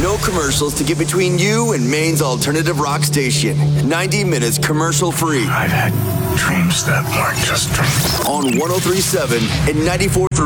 No commercials to get between you and Maine's alternative rock station. 90 minutes commercial free. I've had dreams that weren't just dreams. On 103.7 and 94.3.